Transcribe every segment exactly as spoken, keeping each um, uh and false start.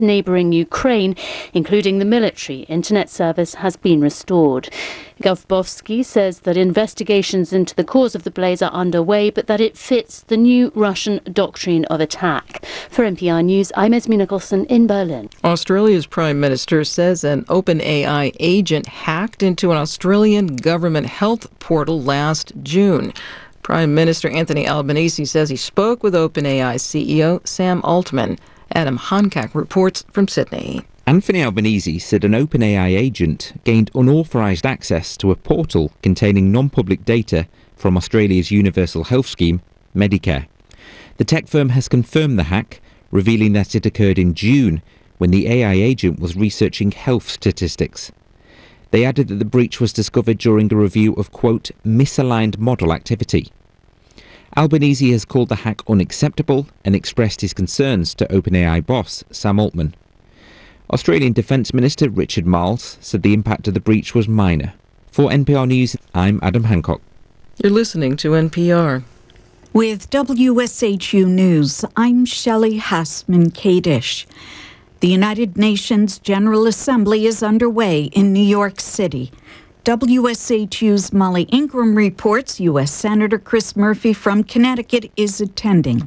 neighbouring Ukraine, including the military. Internet service has been restored. Gavbovsky says that investigations into the cause of the blaze are underway, but that it fits the new Russian doctrine of attack. For N P R News, I'm Esme Nicholson in Berlin. Australia's Prime Minister says an OpenAI agent hacked into an Australian government health portal last June. Prime Minister Anthony Albanese says he spoke with OpenAI C E O Sam Altman. Adam Honkak reports from Sydney. Anthony Albanese said an OpenAI agent gained unauthorised access to a portal containing non-public data from Australia's universal health scheme, Medicare. The tech firm has confirmed the hack, revealing that it occurred in June when the A I agent was researching health statistics. They added that the breach was discovered during a review of, quote, misaligned model activity. Albanese has called the hack unacceptable and expressed his concerns to OpenAI boss Sam Altman. Australian Defence Minister Richard Marles said the impact of the breach was minor. For N P R News, I'm Adam Hancock. You're listening to N P R. With W S H U News, I'm Shelley Hassman-Kadish. The United Nations General Assembly is underway in New York City. W S H U's Molly Ingram reports U S Senator Chris Murphy from Connecticut is attending.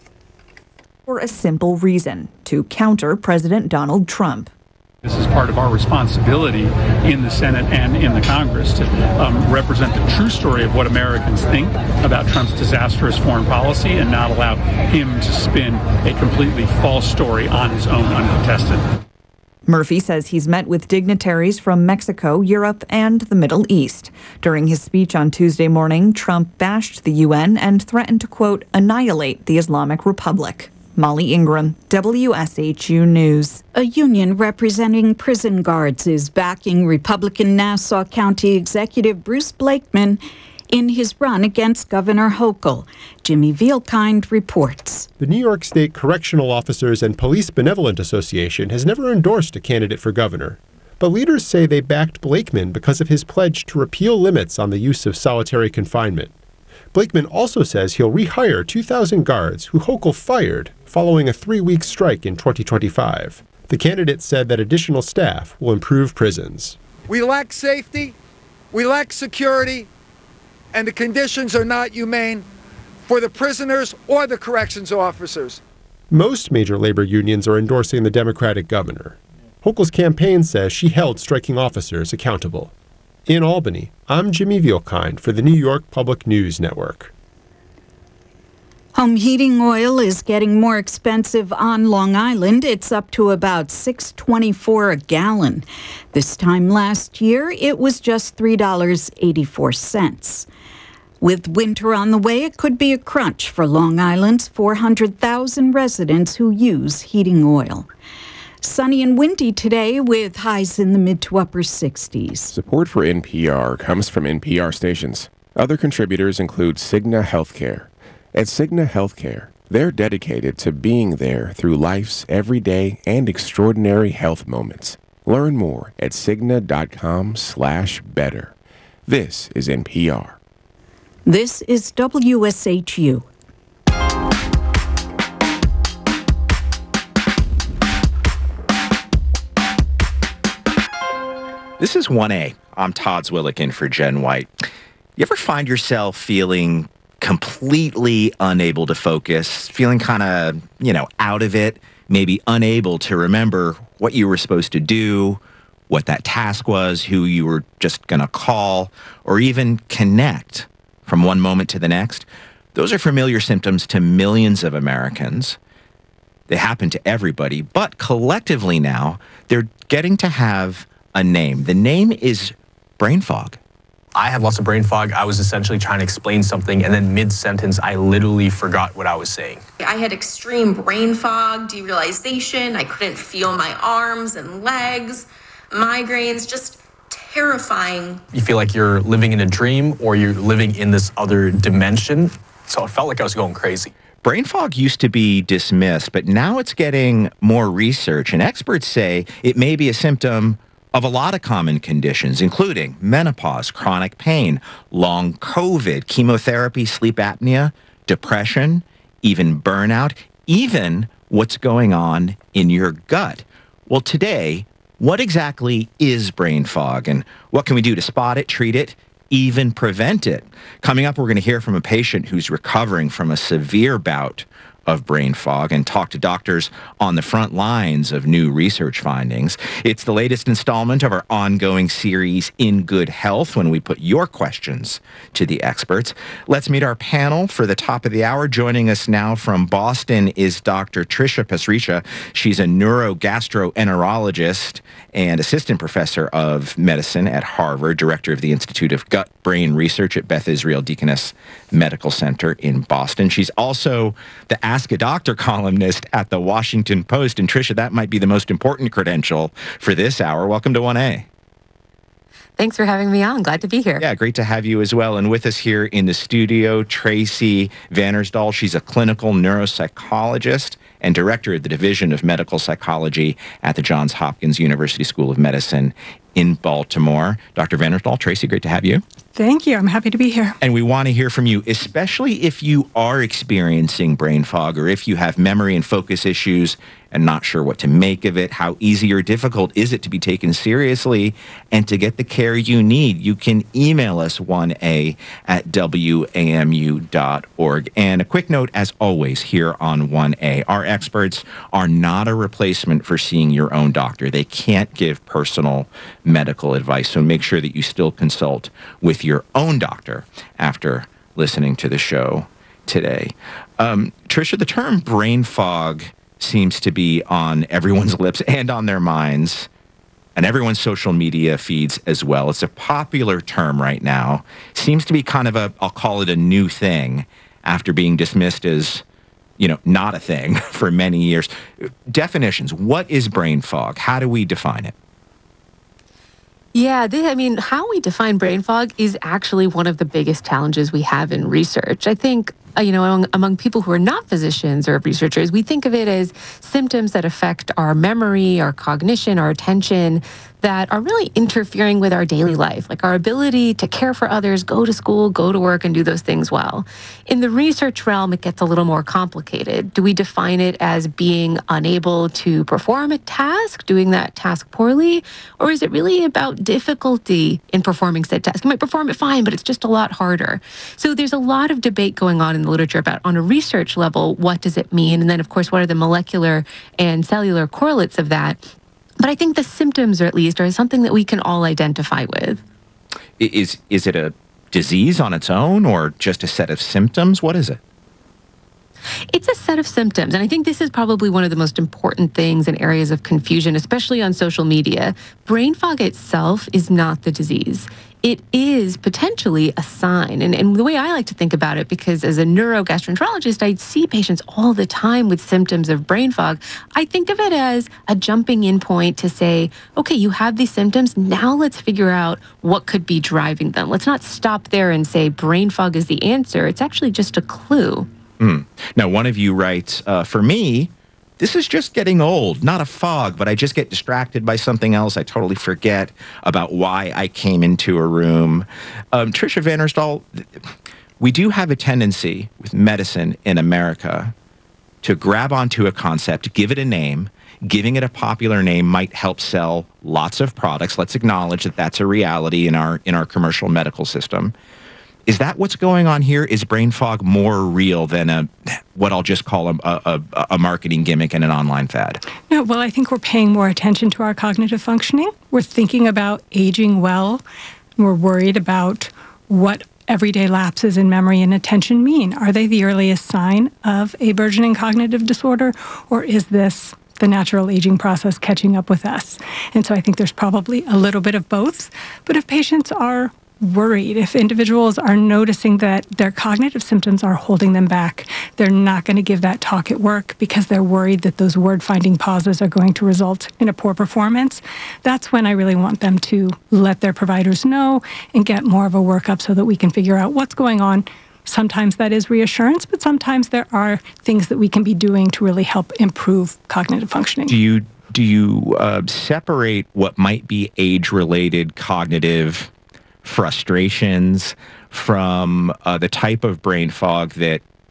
For a simple reason, to counter President Donald Trump. This is part of our responsibility in the Senate and in the Congress to um, represent the true story of what Americans think about Trump's disastrous foreign policy and not allow him to spin a completely false story on his own uncontested. Murphy says he's met with dignitaries from Mexico, Europe, and the Middle East. During his speech on Tuesday morning, Trump bashed the U N and threatened to, quote, annihilate the Islamic Republic. Molly Ingram, W S H U News. A union representing prison guards is backing Republican Nassau County Executive Bruce Blakeman in his run against Governor Hochul. Jimmy Vielkind reports. The New York State Correctional Officers and Police Benevolent Association has never endorsed a candidate for governor. But leaders say they backed Blakeman because of his pledge to repeal limits on the use of solitary confinement. Blakeman also says he'll rehire two thousand guards who Hochul fired following a three-week strike in twenty twenty-five. The candidate said that additional staff will improve prisons. We lack safety, we lack security, and the conditions are not humane for the prisoners or the corrections officers. Most major labor unions are endorsing the Democratic governor. Hochul's campaign says she held striking officers accountable. In Albany, I'm Jimmy Vielkind for the New York Public News Network. Home heating oil is getting more expensive on Long Island. It's up to about six dollars and twenty-four cents a gallon. This time last year, it was just three dollars and eighty-four cents. With winter on the way, it could be a crunch for Long Island's four hundred thousand residents who use heating oil. Sunny and windy today with highs in the mid to upper sixties. Support for N P R comes from N P R stations. Other contributors include Cigna Healthcare. At Cigna Healthcare, they're dedicated to being there through life's everyday and extraordinary health moments. Learn more at Cigna.com slash better. This is N P R. This is W S H U. This is one A. I'm Todd Zwillick in for Jen White. You ever find yourself feeling completely unable to focus, feeling kind of, you know, out of it, maybe unable to remember what you were supposed to do, what that task was, who you were just going to call, or even connect from one moment to the next? Those are familiar symptoms to millions of Americans. They happen to everybody, but collectively now, they're getting to have a name. The name is brain fog. I have lots of brain fog. I was essentially trying to explain something, and then mid-sentence, I literally forgot what I was saying. I had extreme brain fog, derealization. I couldn't feel my arms and legs, migraines, just terrifying. You feel like you're living in a dream or you're living in this other dimension. So it felt like I was going crazy. Brain fog used to be dismissed, but now it's getting more research, and experts say it may be a symptom of a lot of common conditions, including menopause, chronic pain, long COVID, chemotherapy, sleep apnea, depression, even burnout, even what's going on in your gut. Well, today, what exactly is brain fog, and what can we do to spot it, treat it, even prevent it? Coming up, we're going to hear from a patient who's recovering from a severe bout of brain fog and talk to doctors on the front lines of new research findings. It's the latest installment of our ongoing series, In Good Health, when we put your questions to the experts. Let's meet our panel for the top of the hour. Joining us now from Boston is Doctor Tricia Pasricha. She's a neurogastroenterologist and assistant professor of medicine at Harvard, director of the Institute of Gut Brain Research at Beth Israel Deaconess Medical Center in Boston. She's also the Ask a Doctor columnist at the Washington Post. And Tricia, that might be the most important credential for this hour. Welcome to one A. Thanks for having me on. Glad to be here. Yeah, great to have you as well. And with us here in the studio, Tracy Vandersdal. She's a clinical neuropsychologist and director of the Division of Medical Psychology at the Johns Hopkins University School of Medicine in Baltimore. Doctor Vandersdal, Tracy, great to have you. Thank you. I'm happy to be here. And we want to hear from you, especially if you are experiencing brain fog or if you have memory and focus issues and not sure what to make of it. How easy or difficult is it to be taken seriously and to get the care you need? You can email us one A at W A M U dot org. And a quick note, as always, here on one A, our experts are not a replacement for seeing your own doctor. They can't give personal medical advice, so make sure that you still consult with your own doctor after listening to the show today. Um, Tricia, the term brain fog seems to be on everyone's lips and on their minds and everyone's social media feeds as well. It's a popular term right now. Seems to be kind of a, I'll call it a new thing after being dismissed as, you know, not a thing for many years. Definitions. What is brain fog? How do we define it? Yeah, they, I mean, how we define brain fog is actually one of the biggest challenges we have in research. I think, uh, you know, among, among people who are not physicians or researchers, we think of it as symptoms that affect our memory, our cognition, our attention, that are really interfering with our daily life, like our ability to care for others, go to school, go to work, and do those things well. In the research realm, it gets a little more complicated. Do we define it as being unable to perform a task, doing that task poorly, or is it really about difficulty in performing said task? You might perform it fine, but it's just a lot harder. So there's a lot of debate going on in the literature about, on a research level, what does it mean? And then, of course, what are the molecular and cellular correlates of that? But I think the symptoms, or at least, are something that we can all identify with. Is is it a disease on its own or just a set of symptoms? What is it? It's a set of symptoms, and I think this is probably one of the most important things in areas of confusion, especially on social media. Brain fog itself is not the disease. It is potentially a sign. And, and the way I like to think about it, because as a neurogastroenterologist, I see patients all the time with symptoms of brain fog. I think of it as a jumping in point to say, okay, you have these symptoms. Now let's figure out what could be driving them. Let's not stop there and say brain fog is the answer. It's actually just a clue. Mm. Now, one of you writes, uh, for me, this is just getting old, not a fog, but I just get distracted by something else. I totally forget about why I came into a room. Um, Tricia Vandersdal, we do have a tendency with medicine in America to grab onto a concept, give it a name. Giving it a popular name might help sell lots of products. Let's acknowledge that that's a reality in our in our commercial medical system. Is that what's going on here? Is brain fog more real than a what I'll just call a, a, a marketing gimmick and an online fad? No, well, I think we're paying more attention to our cognitive functioning. We're thinking about aging well. We're worried about what everyday lapses in memory and attention mean. Are they the earliest sign of a burgeoning cognitive disorder, or is this the natural aging process catching up with us? And so I think there's probably a little bit of both. But if patients are worried, if individuals are noticing that their cognitive symptoms are holding them back, they're not going to give that talk at work because they're worried that those word-finding pauses are going to result in a poor performance, that's when I really want them to let their providers know and get more of a workup so that we can figure out what's going on. Sometimes that is reassurance, but sometimes there are things that we can be doing to really help improve cognitive functioning. Do you, do you uh, separate what might be age-related cognitive frustrations from uh, the type of brain fog that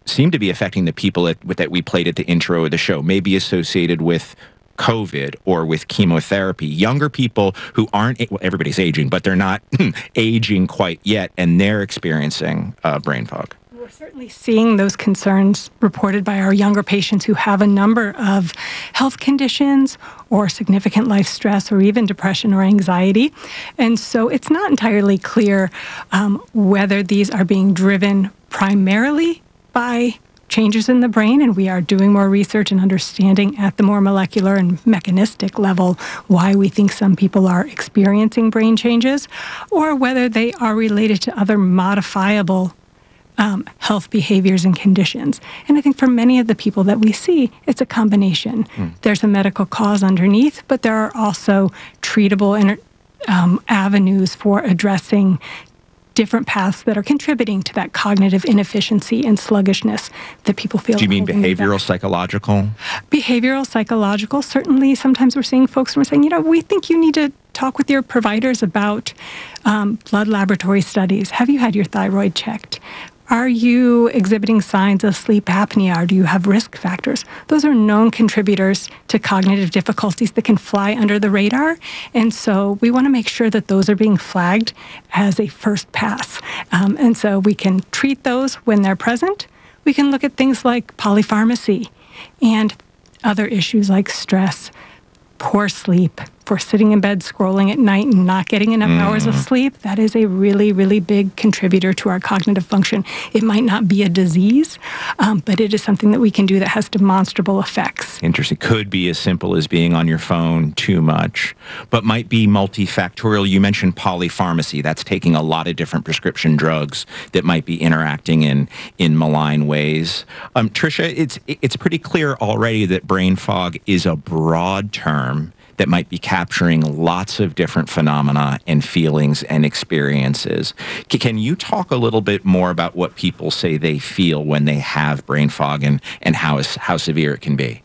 seem to be affecting the people at, that we played at the intro of the show, may be associated with COVID or with chemotherapy. Younger people who aren't, well, everybody's aging, but they're not aging quite yet, and they're experiencing uh, brain fog. We're certainly seeing those concerns reported by our younger patients who have a number of health conditions or significant life stress or even depression or anxiety. And so it's not entirely clear um, whether these are being driven primarily by changes in the brain, and we are doing more research and understanding at the more molecular and mechanistic level why we think some people are experiencing brain changes, or whether they are related to other modifiable um, health behaviors and conditions. And I think for many of the people that we see, it's a combination. Mm. There's a medical cause underneath, but there are also treatable inter- um, avenues for addressing different paths that are contributing to that cognitive inefficiency and sluggishness that people feel. Do you mean behavioral, psychological? Behavioral, psychological. Certainly, sometimes we're seeing folks who are saying, you know, we think you need to talk with your providers about um, blood laboratory studies. Have you had your thyroid checked? Are you exhibiting signs of sleep apnea, or do you have risk factors? Those are known contributors to cognitive difficulties that can fly under the radar. And so we want to make sure that those are being flagged as a first pass. Um, and so we can treat those when they're present. We can look at things like polypharmacy and other issues like stress, poor sleep, for sitting in bed scrolling at night and not getting enough mm. hours of sleep. That is a really, really big contributor to our cognitive function. It might not be a disease, um, but it is something that we can do that has demonstrable effects. Interesting. Could be as simple as being on your phone too much, but might be multifactorial. You mentioned polypharmacy. That's taking a lot of different prescription drugs that might be interacting in, in malign ways. Um, Tricia, it's, it's pretty clear already that brain fog is a broad term that might be capturing lots of different phenomena and feelings and experiences. Can you talk a little bit more about what people say they feel when they have brain fog and, and how, is, how severe it can be?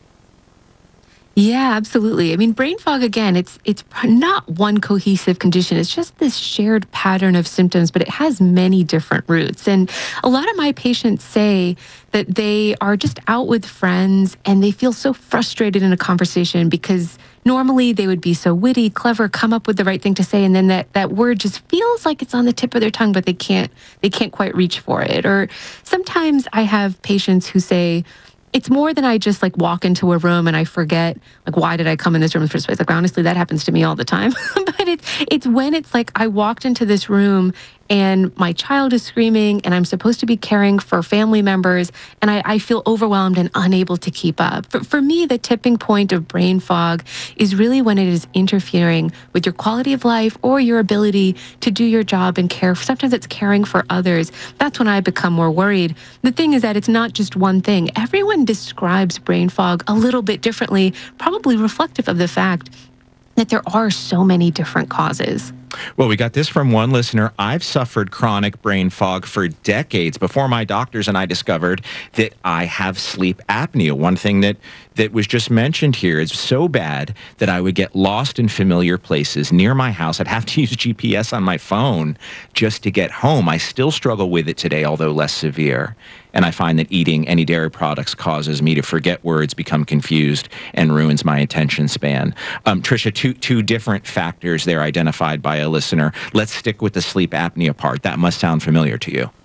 Yeah, absolutely. I mean, brain fog, again, it's it's not one cohesive condition. It's just this shared pattern of symptoms, but it has many different roots. And a lot of my patients say that they are just out with friends and they feel so frustrated in a conversation because normally they would be so witty, clever, come up with the right thing to say, and then that, that word just feels like it's on the tip of their tongue, but they can't they can't quite reach for it. Or sometimes I have patients who say, it's more than I just like walk into a room and I forget, like, why did I come in this room in the first place? Like, honestly, that happens to me all the time. But it's, it's when it's like I walked into this room and my child is screaming and I'm supposed to be caring for family members and I, I feel overwhelmed and unable to keep up. For, for me, the tipping point of brain fog is really when it is interfering with your quality of life or your ability to do your job and care. Sometimes it's caring for others. That's when I become more worried. The thing is that it's not just one thing. Everyone describes brain fog a little bit differently, probably reflective of the fact that there are so many different causes. Well, we got this from one listener. I've suffered chronic brain fog for decades before my doctors and I discovered that I have sleep apnea. One thing that, that was just mentioned here is so bad that I would get lost in familiar places near my house. I'd have to use G P S on my phone just to get home. I still struggle with it today, although less severe. And I find that eating any dairy products causes me to forget words, become confused, and ruins my attention span. Um, Tricia, two, two different factors there identified by a listener. Let's stick with the sleep apnea part. That must sound familiar to you.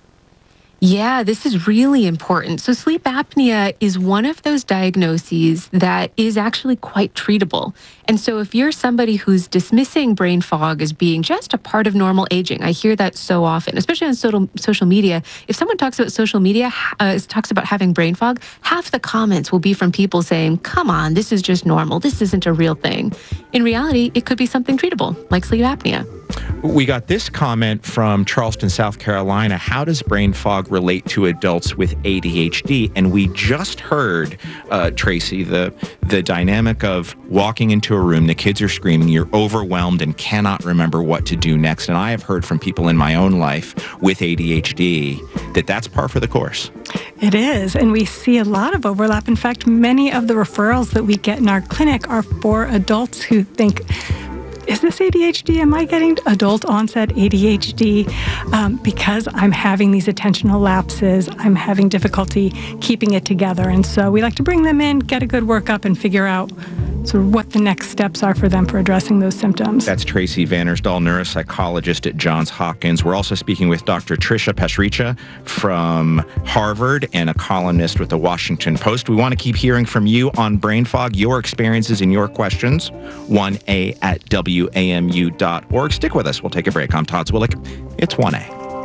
Yeah, this is really important. So sleep apnea is one of those diagnoses that is actually quite treatable. And so if you're somebody who's dismissing brain fog as being just a part of normal aging, I hear that so often, especially on social, social media. If someone talks about social media, uh, talks about having brain fog, half the comments will be from people saying, come on, this is just normal. This isn't a real thing. In reality, it could be something treatable, like sleep apnea. We got this comment from Charleston, South Carolina. How does brain fog relate to adults with A D H D? And we just heard, uh, Tracy, the, the dynamic of walking into a room, the kids are screaming, you're overwhelmed and cannot remember what to do next. And I have heard from people in my own life with A D H D that that's par for the course. It is, and we see a lot of overlap. In fact, many of the referrals that we get in our clinic are for adults who think is this A D H D? Am I getting adult onset A D H D? Um, because I'm having these attentional lapses, I'm having difficulty keeping it together. And so we like to bring them in, get a good workup, and figure out sort of what the next steps are for them for addressing those symptoms. That's Tracy Vannersdal, neuropsychologist at Johns Hopkins. We're also speaking with Doctor Tricia Pasricha from Harvard and a columnist with the Washington Post. We want to keep hearing from you on brain fog, your experiences and your questions. one A at W A M U dot org. Stick with us. We'll take a break. I'm Todd Zwillich. It's one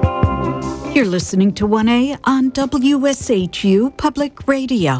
A. You're listening to one A on W S H U Public Radio.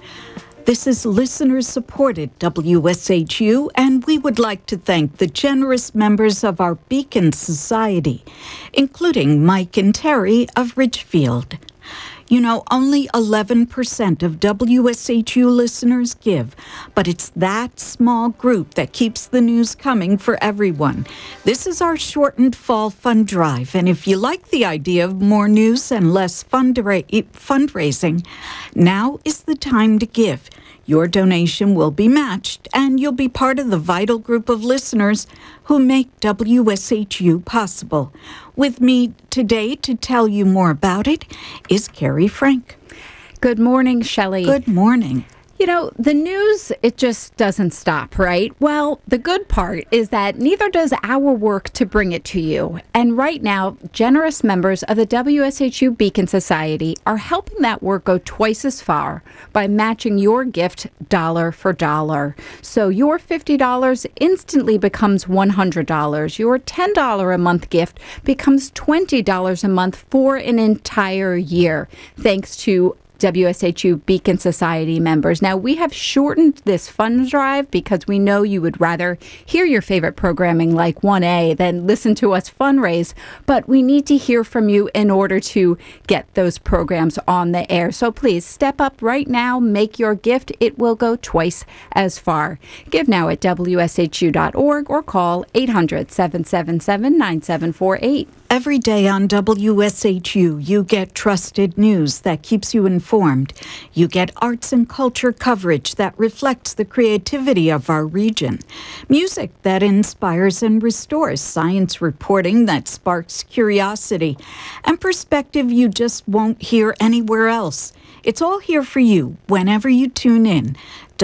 This is listener-supported W S H U, and we would like to thank the generous members of our Beacon Society, including Mike and Terry of Ridgefield. You know, only eleven percent of W S H U listeners give, but it's that small group that keeps the news coming for everyone. This is our shortened fall fund drive, and if you like the idea of more news and less fundra- fundraising, now is the time to give. Your donation will be matched, and you'll be part of the vital group of listeners who make W S H U possible. With me today to tell you more about it is Carrie Frank. Good morning, Shelley. Good morning. You know, the news, it just doesn't stop, right? Well, the good part is that neither does our work to bring it to you. And right now, generous members of the W S H U Beacon Society are helping that work go twice as far by matching your gift dollar for dollar. So your fifty dollars instantly becomes one hundred dollars. Your ten dollars a month gift becomes twenty dollars a month for an entire year, thanks to W S H U Beacon Society members. Now, we have shortened this fund drive because we know you would rather hear your favorite programming like one A than listen to us fundraise, but we need to hear from you in order to get those programs on the air. So please step up right now, make your gift. It will go twice as far. Give now at W S H U dot org or call eight hundred, seven seven seven, nine seven four eight. Every day on W S H U, you get trusted news that keeps you informed. You get arts and culture coverage that reflects the creativity of our region, music that inspires and restores, science reporting that sparks curiosity, and perspective you just won't hear anywhere else. It's all here for you whenever you tune in.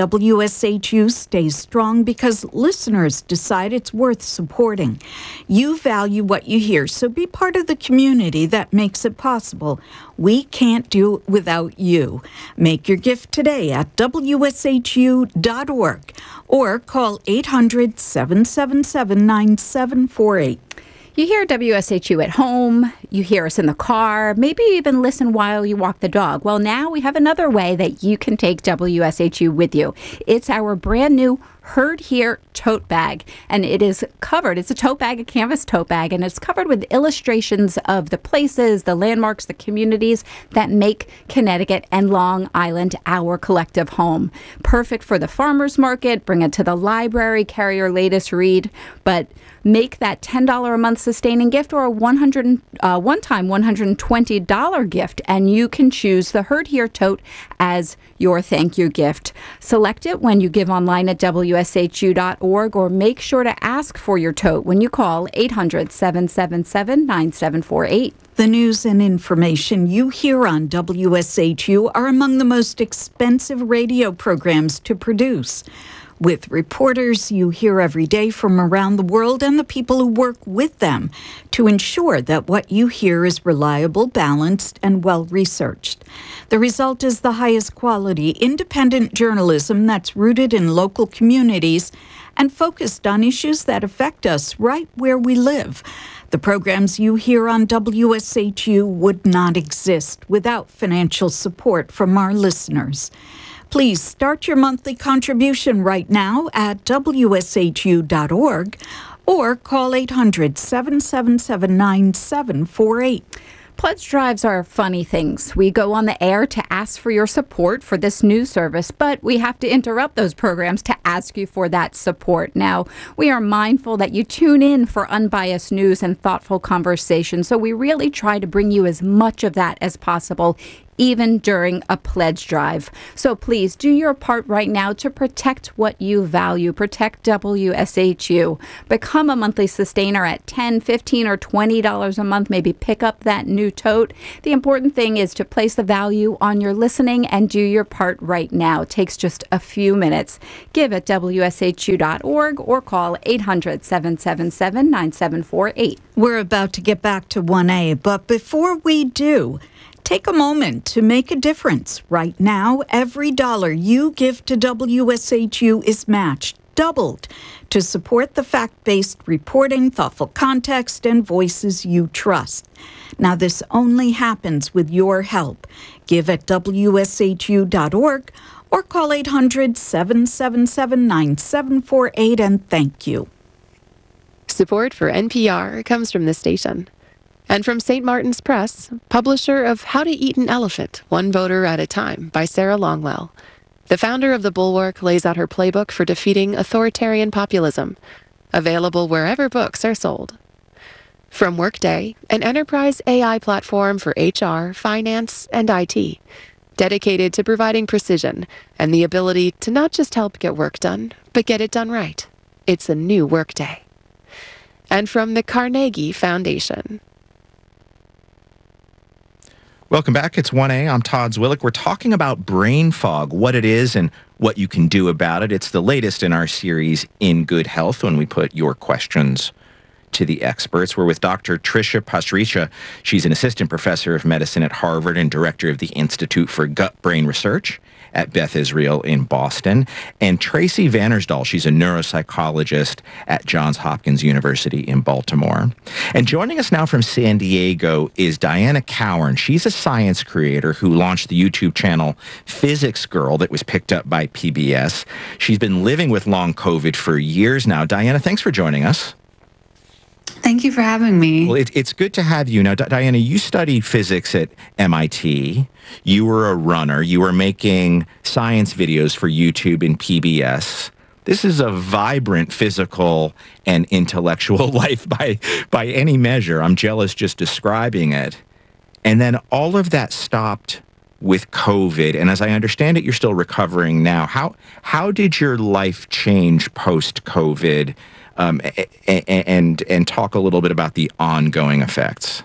W S H U stays strong because listeners decide it's worth supporting. You value what you hear, so be part of the community that makes it possible. We can't do it without you. Make your gift today at W S H U dot org or call eight hundred, seven seven seven, nine seven four eight. You hear W S H U at home, you hear us in the car, maybe even listen while you walk the dog. Well, now we have another way that you can take W S H U with you. It's our brand new Heard Here tote bag, and it is covered. It's a tote bag, a canvas tote bag, and it's covered with illustrations of the places, the landmarks, the communities that make Connecticut and Long Island our collective home. Perfect for the farmer's market, bring it to the library, carry your latest read, but make that ten dollars a month sustaining gift or a one hundred uh, one-time one hundred twenty dollars gift, and you can choose the Heard Here tote as your thank you gift. Select it when you give online at W S H U dot org or make sure to ask for your tote when you call eight hundred, seven seven seven, nine seven four eight. The news and information you hear on W S H U are among the most expensive radio programs to produce. With reporters you hear every day from around the world and the people who work with them to ensure that what you hear is reliable, balanced, and well-researched. The result is the highest quality, independent journalism that's rooted in local communities and focused on issues that affect us right where we live. The programs you hear on W S H U would not exist without financial support from our listeners. Please start your monthly contribution right now at W S H U dot org or call eight hundred, seven seven seven, nine seven four eight. Pledge drives are funny things. We go on the air to ask for your support for this news service, but we have to interrupt those programs to ask you for that support. Now, we are mindful that you tune in for unbiased news and thoughtful conversation, so we really try to bring you as much of that as possible even during a pledge drive. So please do your part right now to protect what you value. Protect W S H U. Become a monthly sustainer at ten dollars, fifteen dollars, or twenty dollars a month. Maybe pick up that new tote. The important thing is to place the value on your listening and do your part right now. It takes just a few minutes. Give at W S H U dot org or call eight hundred, seven seven seven, nine seven four eight. We're about to get back to one A, but before we do, take a moment to make a difference. Right now, every dollar you give to W S H U is matched, doubled, to support the fact-based reporting, thoughtful context, and voices you trust. Now, this only happens with your help. Give at W S H U dot org or call eight hundred, seven seven seven, nine seven four eight, and thank you. Support for N P R comes from this station. And from Saint Martin's Press, publisher of How to Eat an Elephant, One Voter at a Time by Sarah Longwell. The founder of The Bulwark lays out her playbook for defeating authoritarian populism. Available wherever books are sold. From Workday, an enterprise A I platform for H R, finance, and I T. Dedicated to providing precision and the ability to not just help get work done, but get it done right. It's a new Workday. And from the Carnegie Foundation. Welcome back. It's one A. I'm Todd Zwillich. We're talking about brain fog, what it is and what you can do about it. It's the latest in our series, In Good Health, when we put your questions to the experts. We're with Doctor Tricia Pasricha. She's an assistant professor of medicine at Harvard and director of the Institute for Gut-Brain Research at Beth Israel in Boston. And Tracy Vannersdal, she's a neuropsychologist at Johns Hopkins University in Baltimore. And joining us now from San Diego is Diana Cowan. She's a science creator who launched the YouTube channel Physics Girl that was picked up by P B S. She's been living with long COVID for years now. Diana, thanks for joining us. Thank you for having me. Well, it, it's good to have you. Now, D- Diana, you studied physics at M I T. You were a runner. You were making science videos for YouTube and P B S. This is a vibrant physical and intellectual life by, by any measure. I'm jealous just describing it. And then all of that stopped with COVID. And as I understand it, you're still recovering now. How, how did your life change post-COVID? Um, and and talk a little bit about the ongoing effects.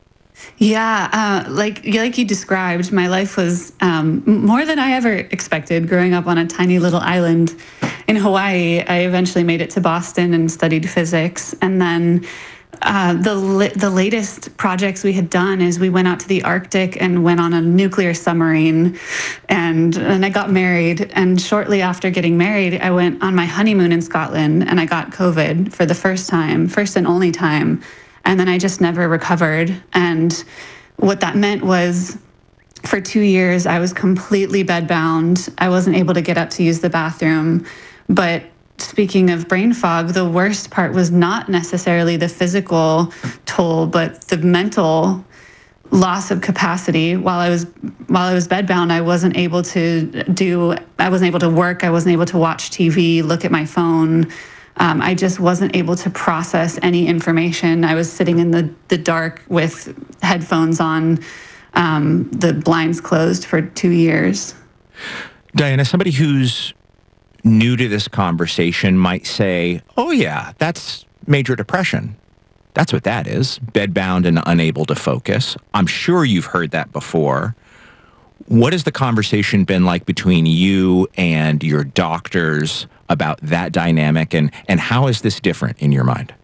Yeah, uh, like like you described, my life was um, more than I ever expected. Growing up on a tiny little island in Hawaii, I eventually made it to Boston and studied physics. And then uh, the the latest projects we had done is we went out to the Arctic and went on a nuclear submarine, and and I got married. And shortly after getting married, I went on my honeymoon in Scotland, and I got COVID for the first time, first and only time. And then I just never recovered. And what that meant was, for two years, I was completely bedbound. I wasn't able to get up to use the bathroom, but speaking of brain fog, the worst part was not necessarily the physical toll, but the mental loss of capacity. While I was while I was bedbound, I wasn't able to do, I wasn't able to work, I wasn't able to watch T V, look at my phone. Um, I just wasn't able to process any information. I was sitting in the, the dark with headphones on, um, the blinds closed for two years. Diana, somebody who's new to this conversation might say, oh yeah, that's major depression. That's what that is, bedbound and unable to focus. I'm sure you've heard that before. What has the conversation been like between you and your doctors about that dynamic, and, and how is this different in your mind?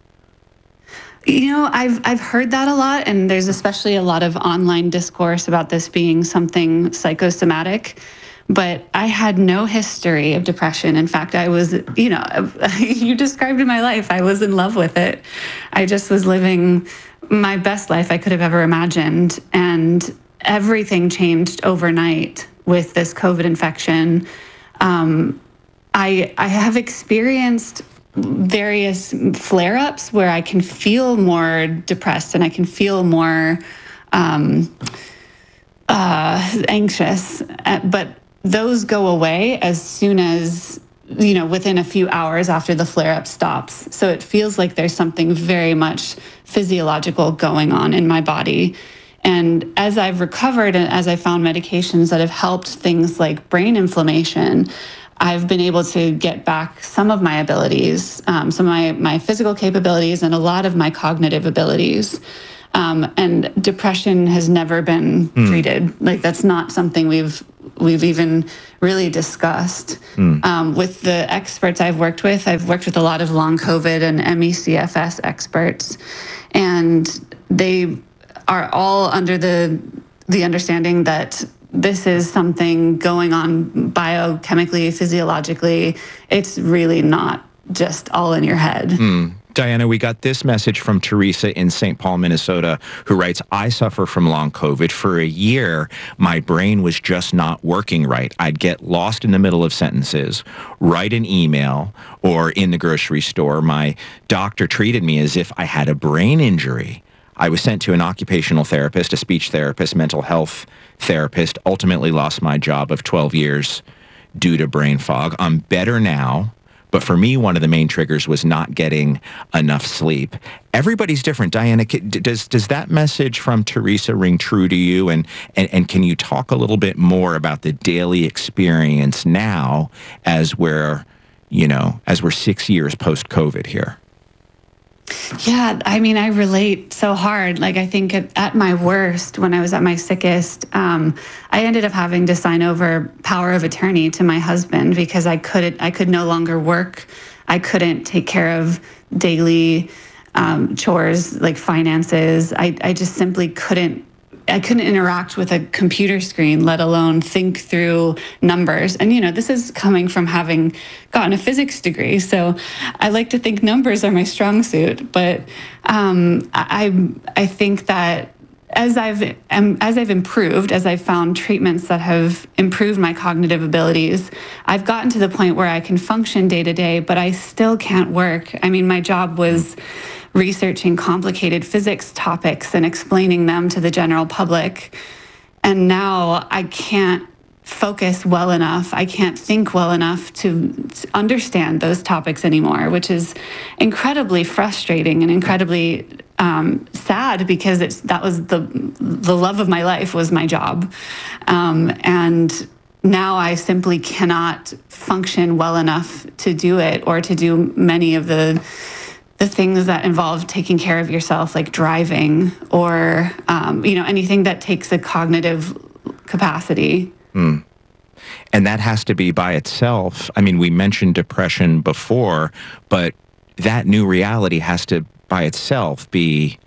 You know, I've I've heard that a lot, and there's especially a lot of online discourse about this being something psychosomatic. But I had no history of depression. In fact, I was, you know, you described my life. I was in love with it. I just was living my best life I could have ever imagined. And everything changed overnight with this COVID infection. Um, I, I have experienced various flare-ups where I can feel more depressed and I can feel more um, uh, anxious, but those go away as soon as, you know, within a few hours after the flare-up stops. So it feels like there's something very much physiological going on in my body. And as I've recovered and as I found medications that have helped things like brain inflammation, I've been able to get back some of my abilities, um, some of my, my physical capabilities, and a lot of my cognitive abilities. Um, and depression has never been mm. treated. Like, that's not something we've we've even really discussed. Mm. Um, with the experts I've worked with, I've worked with a lot of long COVID and M E C F S experts, and they are all under the the understanding that this is something going on biochemically, physiologically. It's really not just all in your head. Mm. Diana, we got this message from Teresa in Saint Paul, Minnesota, who writes, I suffer from long COVID. For a year, my brain was just not working right. I'd get lost in the middle of sentences, write an email, or in the grocery store. My doctor treated me as if I had a brain injury. I was sent to an occupational therapist, a speech therapist, mental health therapist, ultimately lost my job of twelve years due to brain fog. I'm better now. But for me, one of the main triggers was not getting enough sleep. Everybody's different. Diana, does does that message from Teresa ring true to you? And, and, and can you talk a little bit more about the daily experience now as we're, you know, as we're six years post-COVID here? Yeah, I mean, I relate so hard. Like, I think at, at my worst, when I was at my sickest, um, I ended up having to sign over power of attorney to my husband because I couldn't, I could no longer work. I couldn't take care of daily um, chores like finances. I, I just simply couldn't. I couldn't interact with a computer screen, let alone think through numbers. And, you know, this is coming from having gotten a physics degree. So I like to think numbers are my strong suit. But um, I, I think that as I've, um, as I've improved, as I've found treatments that have improved my cognitive abilities, I've gotten to the point where I can function day to day, but I still can't work. I mean, my job was researching complicated physics topics and explaining them to the general public. And now I can't focus well enough. I can't think well enough to, to understand those topics anymore, which is incredibly frustrating and incredibly um, sad because it's that was the the love of my life was my job. Um, and now I simply cannot function well enough to do it or to do many of the the things that involve taking care of yourself, like driving or, um, you know, anything that takes a cognitive capacity. Mm. And that has to be by itself. I mean, we mentioned depression before, but that new reality has to by itself be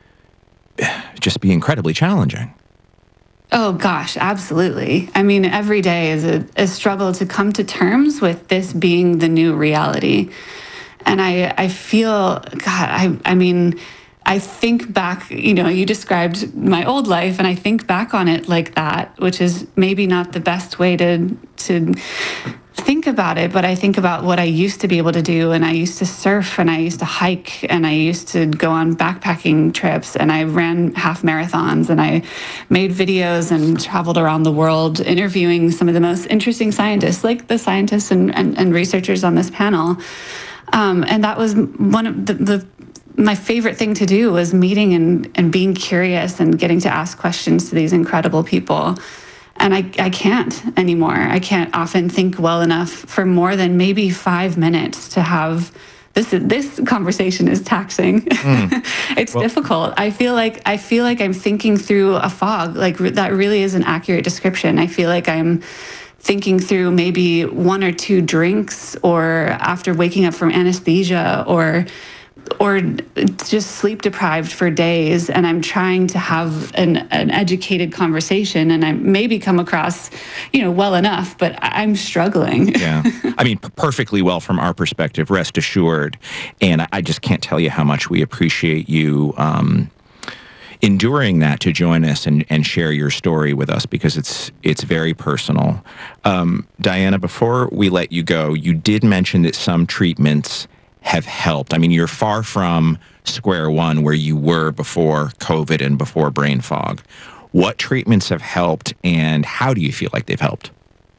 just be incredibly challenging. Oh, gosh, absolutely. I mean, every day is a, a struggle to come to terms with this being the new reality. And I, I feel, God, I, I mean, I think back, you know, you described my old life, and I think back on it like that, which is maybe not the best way to to think about it, but I think about what I used to be able to do, and I used to surf, and I used to hike, and I used to go on backpacking trips, and I ran half marathons, and I made videos and traveled around the world interviewing some of the most interesting scientists, like the scientists and, and, and researchers on this panel. Um, and that was one of the, the my favorite thing to do was meeting and, and being curious and getting to ask questions to these incredible people. And I, I can't anymore. I can't often think well enough for more than maybe five minutes to have this. This conversation is taxing. Mm. It's well, difficult. I feel like I feel like I'm thinking through a fog. Like that really is an accurate description. I feel like I'm thinking through maybe one or two drinks, or after waking up from anesthesia, or or just sleep deprived for days, and I'm trying to have an, an educated conversation, and I maybe come across, you know, well enough, but I'm struggling. Yeah, I mean, perfectly well from our perspective, rest assured. And I just can't tell you how much we appreciate you um, enduring that to join us and, and share your story with us, because it's it's very personal. Um, Diana, before we let you go, you did mention that some treatments have helped. I mean, you're far from square one where you were before COVID and before brain fog. What treatments have helped, and how do you feel like they've helped?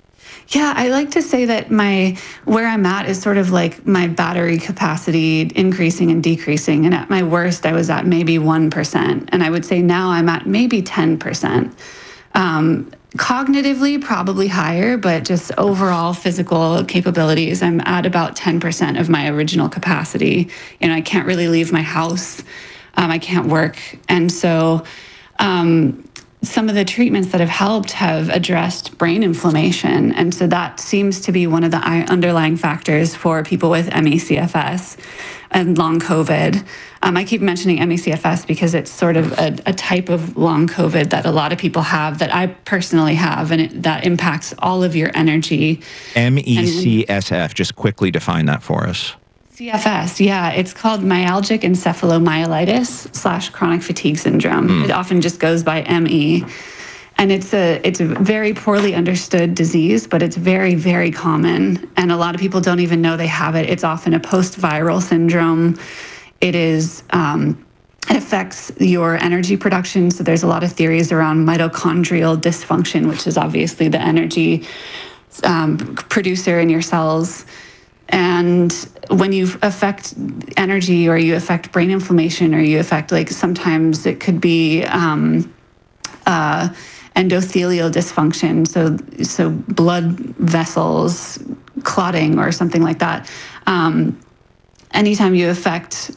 Yeah, I like to say that my where I'm at is sort of like my battery capacity increasing and decreasing. And at my worst, I was at maybe one percent. And I would say now I'm at maybe ten percent. Um, cognitively, probably higher, but just overall physical capabilities, I'm at about ten percent of my original capacity. You know, I can't really leave my house. Um, I can't work. And so um, some of the treatments that have helped have addressed brain inflammation. And so that seems to be one of the underlying factors for people with M E C F S and long COVID. Um, I keep mentioning M E C F S because it's sort of a, a type of long COVID that a lot of people have that I personally have, and it, that impacts all of your energy. M E C S F, just quickly define that for us. C F S, yeah, it's called myalgic encephalomyelitis slash chronic fatigue syndrome. Mm. It often just goes by M E. And it's a it's a very poorly understood disease, but it's very, very common. And a lot of people don't even know they have it. It's often a post-viral syndrome. It is um, it affects your energy production. So there's a lot of theories around mitochondrial dysfunction, which is obviously the energy um, producer in your cells. And when you affect energy, or you affect brain inflammation, or you affect, like, sometimes it could be um, uh, endothelial dysfunction, so so blood vessels clotting or something like that. Um, anytime you affect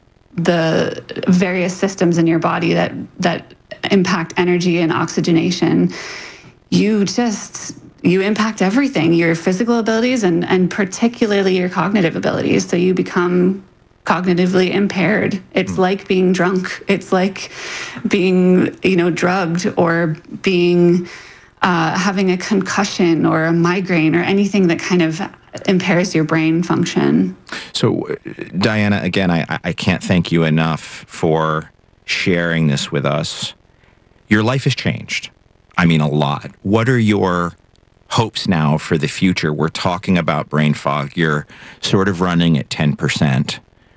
the various systems in your body that that impact energy and oxygenation, you just you impact everything, your physical abilities and, and particularly your cognitive abilities. So you become cognitively impaired. It's mm. like being drunk. It's like being, you know, drugged, or being, uh, having a concussion or a migraine, or anything that kind of impairs your brain function. So, Diana, again, I, I can't thank you enough for sharing this with us. Your life has changed. I mean, a lot. What are your hopes now for the future? We're talking about brain fog. You're sort of running at ten percent.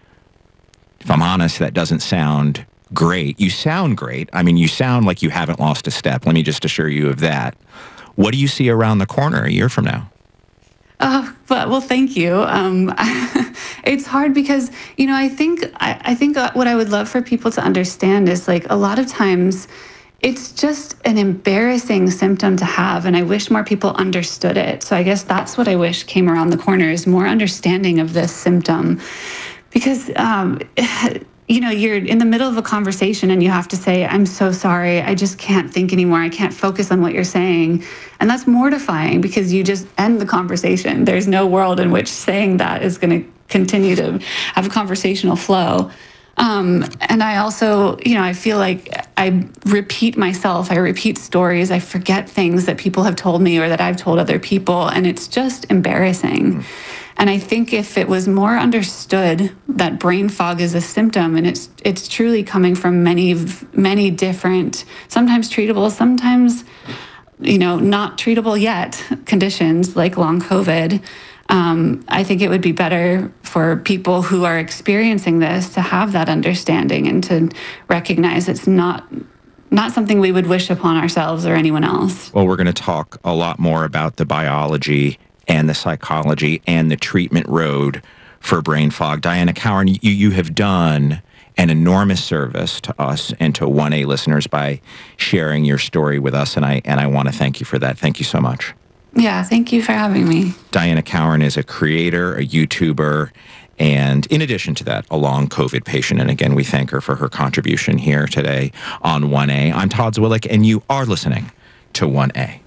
If I'm honest, that doesn't sound great. You sound great. I mean, you sound like you haven't lost a step. Let me just assure you of that. What do you see around the corner a year from now? Oh, but, well, thank you. Um, it's hard because, you know, I think, I, I think what I would love for people to understand is, like, a lot of times it's just an embarrassing symptom to have, and I wish more people understood it. So I guess that's what I wish came around the corner, is more understanding of this symptom. Because, um, you know, you're in the middle of a conversation and you have to say, I'm so sorry, I just can't think anymore, I can't focus on what you're saying. And that's mortifying, because you just end the conversation. There's no world in which saying that is going to continue to have a conversational flow. Um, and I also, you know, I feel like I repeat myself, I repeat stories, I forget things that people have told me or that I've told other people, and it's just embarrassing. Mm. And I think if it was more understood that brain fog is a symptom, and it's it's truly coming from many, many different, sometimes treatable, sometimes, you know, not treatable yet conditions like long COVID, Um, I think it would be better for people who are experiencing this to have that understanding and to recognize it's not not something we would wish upon ourselves or anyone else. Well, we're going to talk a lot more about the biology and the psychology and the treatment road for brain fog. Diana Cowan, you, you have done an enormous service to us and to one A listeners by sharing your story with us, and I and I want to thank you for that. Thank you so much. Yeah, thank you for having me. Diana Cowan is a creator, a YouTuber, and in addition to that, a long COVID patient. And again, we thank her for her contribution here today on one A. I'm Todd Zwillich, and you are listening to one A.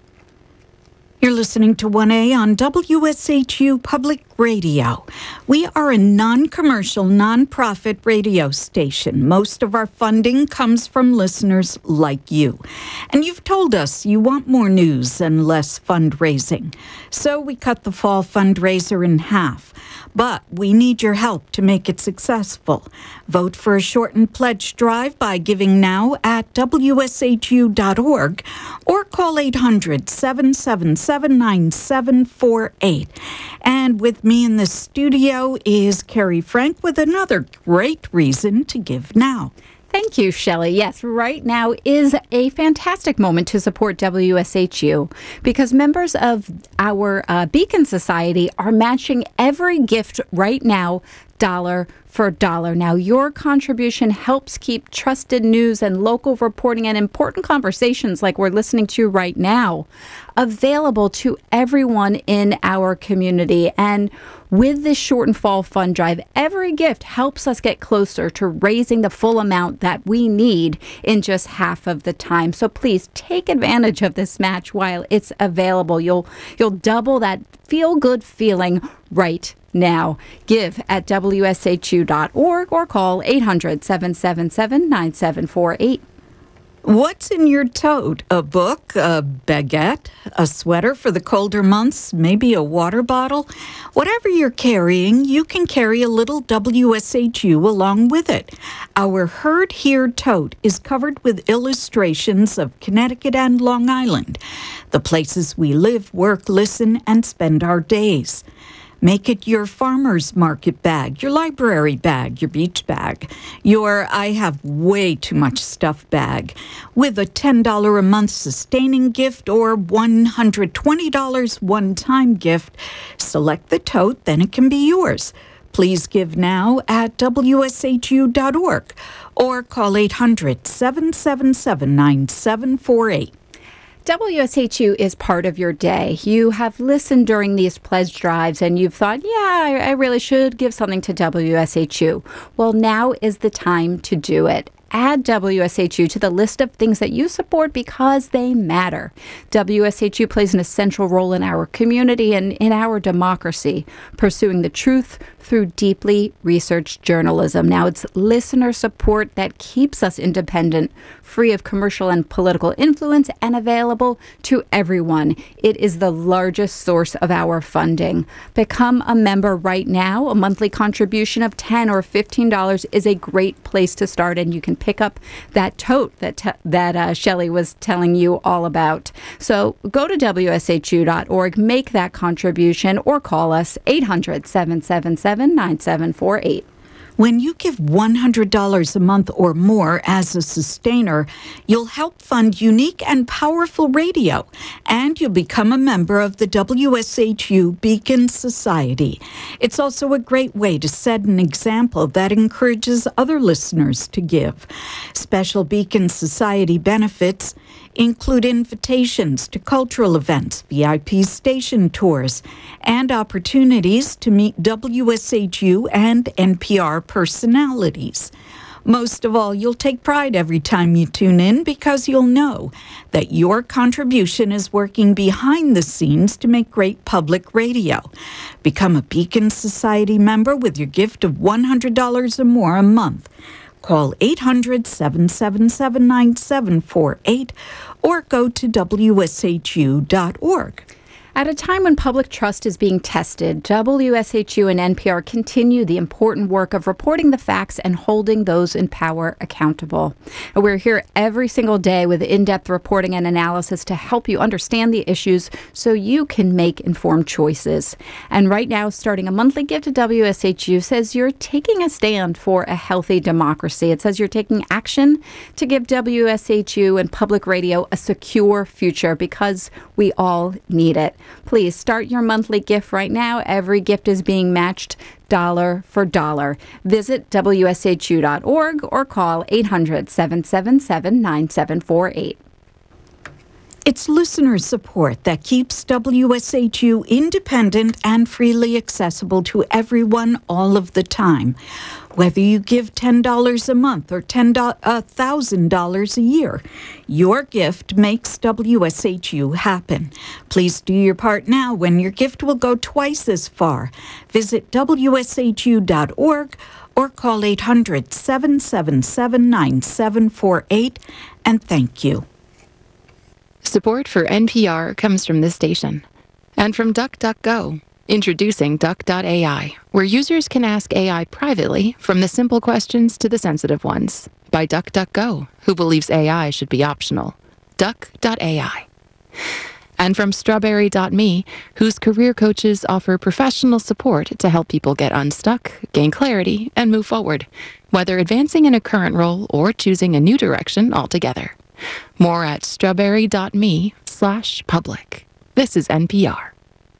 You're listening to one A on W S H U Public Radio. We are a non-commercial, non-profit radio station. Most of our funding comes from listeners like you. And you've told us you want more news and less fundraising. So we cut the fall fundraiser in half. But we need your help to make it successful. Vote for a shortened pledge drive by giving now at W S H U dot org or call eight hundred, seven seven seven, nine seven four eight. And with me in the studio is Carrie Frank with another great reason to give now. Thank you, Shelley. Yes, right now is a fantastic moment to support W S H U because members of our uh, Beacon Society are matching every gift right now, dollar for dollar. Now, your contribution helps keep trusted news and local reporting and important conversations like we're listening to right now available to everyone in our community. And with this Short and Fall Fund Drive, every gift helps us get closer to raising the full amount that we need in just half of the time. So please take advantage of this match while it's available. You'll you'll double that feel-good feeling right now. Give at W S H U dot org or call eight hundred, seven seven seven, nine seven four eight. What's in your tote? A book, a baguette, a sweater for the colder months, maybe a water bottle? Whatever you're carrying, you can carry a little W S H U along with it. Our Heard Here tote is covered with illustrations of Connecticut and Long Island, the places we live, work, listen, and spend our days. Make it your farmer's market bag, your library bag, your beach bag, your I have way too much stuff bag, with a ten dollars a month sustaining gift or one hundred twenty dollars one-time gift. Select the tote, then it can be yours. Please give now at W S H U dot org or call eight hundred, seven seven seven, nine seven four eight. W S H U is part of your day. You have listened during these pledge drives and you've thought, yeah, I, I really should give something to W S H U. Well, now is the time to do it. Add W S H U to the list of things that you support because they matter. W S H U plays an essential role in our community and in our democracy, pursuing the truth through deeply researched journalism. Now, it's listener support that keeps us independent, free of commercial and political influence, and available to everyone. It is the largest source of our funding. Become a member right now. A monthly contribution of ten dollars or fifteen dollars is a great place to start, and you can pick up that tote that te- that uh, Shelley was telling you all about. So go to W S H U dot org, make that contribution, or call us eight hundred, seven seven seven, nine seven four eight. When you give one hundred dollars a month or more as a sustainer, you'll help fund unique and powerful radio, and you'll become a member of the W S H U Beacon Society. It's also a great way to set an example that encourages other listeners to give. Special Beacon Society benefits include invitations to cultural events, V I P station tours, and opportunities to meet W S H U and N P R personalities. Most of all, you'll take pride every time you tune in because you'll know that your contribution is working behind the scenes to make great public radio. Become a Beacon Society member with your gift of one hundred dollars or more a month. Call eight hundred, seven seven seven, nine seven four eight or go to W S H U dot org. At a time when public trust is being tested, W S H U and N P R continue the important work of reporting the facts and holding those in power accountable. And we're here every single day with in-depth reporting and analysis to help you understand the issues so you can make informed choices. And right now, starting a monthly gift to W S H U says you're taking a stand for a healthy democracy. It says you're taking action to give W S H U and public radio a secure future because we all need it. Please start your monthly gift right now. Every gift is being matched dollar for dollar. Visit W S H U dot org or call eight hundred, seven seven seven, nine seven four eight. It's listener support that keeps W S H U independent and freely accessible to everyone all of the time. Whether you give ten dollars a month or ten thousand dollars a year, your gift makes W S H U happen. Please do your part now when your gift will go twice as far. Visit W S H U dot org or call eight hundred, seven seven seven, nine seven four eight and thank you. Support for N P R comes from this station and from DuckDuckGo. Introducing Duck dot A I, where users can ask A I privately from the simple questions to the sensitive ones. By DuckDuckGo, who believes A I should be optional. Duck dot A I. And from strawberry dot me, whose career coaches offer professional support to help people get unstuck, gain clarity, and move forward, whether advancing in a current role or choosing a new direction altogether. More at strawberry dot me slash public. This is N P R.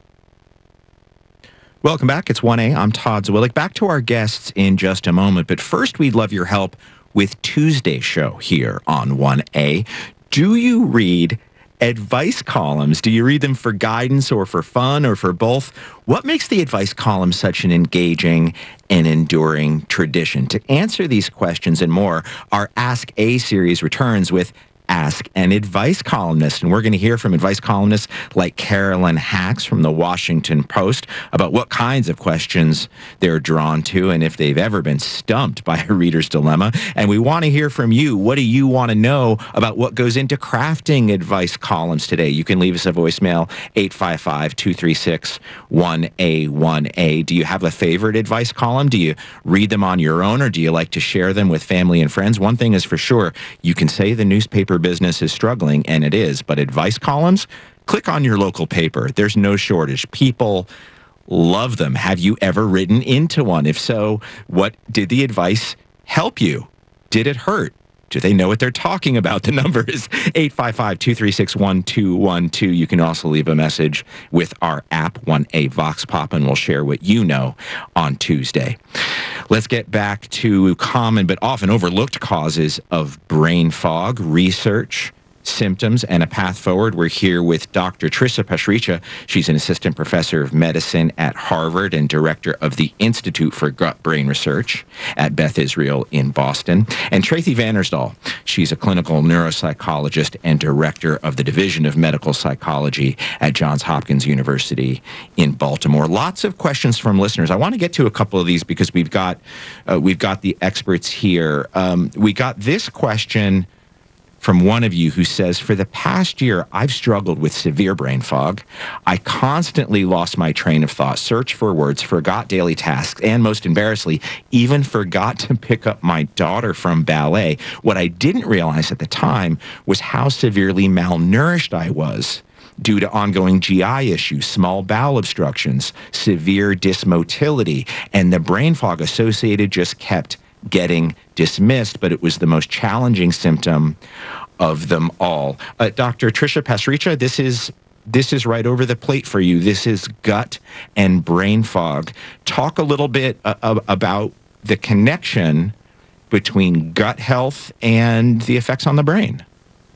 Welcome back. It's one A. I'm Todd Zwillich. Back to our guests in just a moment, but first we'd love your help with Tuesday's show here on one A. Do you read advice columns? Do you read them for guidance or for fun or for both? What makes the advice column such an engaging and enduring tradition? To answer these questions and more, our Ask A series returns with Ask an Advice Columnist. And we're going to hear from advice columnists like Carolyn Hax from the Washington Post about what kinds of questions they're drawn to and if they've ever been stumped by a reader's dilemma. And we want to hear from you. What do you want to know about what goes into crafting advice columns today? You can leave us a voicemail, eight five five, two three six, one A one A. Do you have a favorite advice column? Do you read them on your own, or do you like to share them with family and friends? One thing is for sure, you can say the newspaper business is struggling, and it is, but advice columns, click on your local paper. There's no shortage. People love them. Have you ever written into one? If so, what did the advice help you? Did it hurt? Do they know what they're talking about? The number is eight five five, two three six, one two one two. You can also leave a message with our app, one A Vox Pop, and we'll share what you know on Tuesday. Let's get back to common but often overlooked causes of brain fog, research, symptoms, and a path forward. We're here with Doctor Trisha Pasricha. She's an assistant professor of medicine at Harvard and director of the Institute for Gut-Brain Research at Beth Israel in Boston. And Tracy Vandersdal. She's a clinical neuropsychologist and director of the Division of Medical Psychology at Johns Hopkins University in Baltimore. Lots of questions from listeners. I want to get to a couple of these because we've got uh, we've got the experts here. Um, we got this question from one of you who says, for the past year, I've struggled with severe brain fog. I constantly lost my train of thought, searched for words, forgot daily tasks, and most embarrassingly, even forgot to pick up my daughter from ballet. What I didn't realize at the time was how severely malnourished I was due to ongoing G I issues, small bowel obstructions, severe dysmotility, and the brain fog associated just kept getting dismissed, but it was the most challenging symptom of them all. Uh, Doctor Trisha Pasricha, this is this is right over the plate for you. This is gut and brain fog. Talk a little bit uh, about the connection between gut health and the effects on the brain.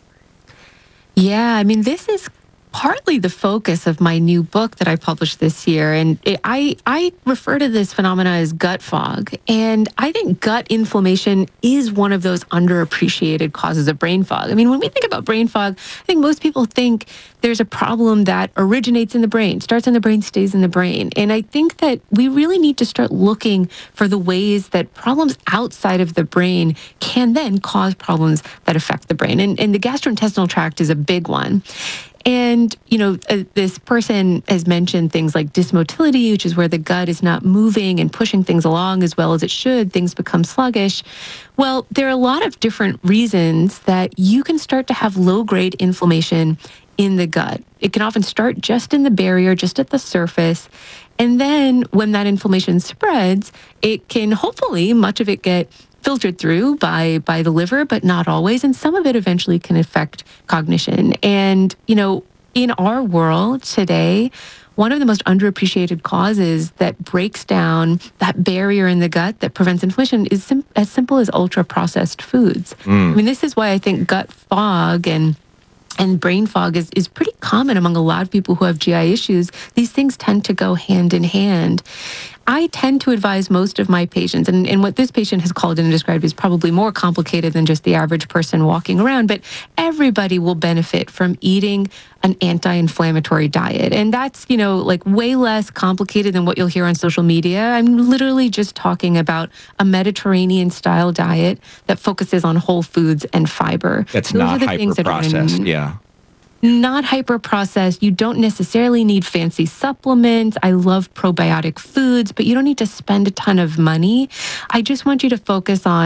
Yeah, I mean, this is partly the focus of my new book that I published this year. And it, I, I refer to this phenomena as gut fog. And I think gut inflammation is one of those underappreciated causes of brain fog. I mean, when we think about brain fog, I think most people think there's a problem that originates in the brain, starts in the brain, stays in the brain. And I think that we really need to start looking for the ways that problems outside of the brain can then cause problems that affect the brain. And, and the gastrointestinal tract is a big one. And, you know, uh, this person has mentioned things like dysmotility, which is where the gut is not moving and pushing things along as well as it should. Things become sluggish. Well, there are a lot of different reasons that you can start to have low-grade inflammation in the gut. It can often start just in the barrier, just at the surface. And then when that inflammation spreads, it can hopefully, much of it get filtered through by by the liver, but not always. And some of it eventually can affect cognition. And, you know, in our world today, one of the most underappreciated causes that breaks down that barrier in the gut that prevents inflammation is sim- as simple as ultra-processed foods. Mm. I mean, this is why I think gut fog and And brain fog is, is pretty common among a lot of people who have G I issues. These things tend to go hand in hand. I tend to advise most of my patients, and, and what this patient has called in and described is probably more complicated than just the average person walking around, but everybody will benefit from eating an anti-inflammatory diet. And that's, you know, like way less complicated than what you'll hear on social media. I'm literally just talking about a Mediterranean-style diet that focuses on whole foods and fiber. That's Those not hyper-processed, yeah. Not hyper-processed. You don't necessarily need fancy supplements. I love probiotic foods, but you don't need to spend a ton of money. I just want you to focus on